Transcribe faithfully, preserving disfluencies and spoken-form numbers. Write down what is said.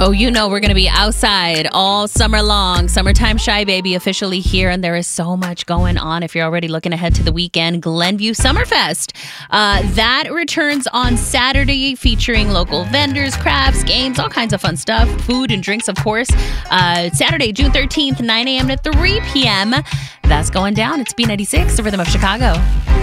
Oh, you know we're going to be outside all summer long. Summertime Shy Baby officially here, and there is so much going on. If you're already looking ahead to the weekend, Glenview Summerfest. Uh, that returns on Saturday, featuring local vendors, crafts, games, all kinds of fun stuff. Food and drinks, of course. Uh, Saturday, June thirteenth, nine a.m. to three p.m. That's going down. It's B ninety-six, the Rhythm of Chicago.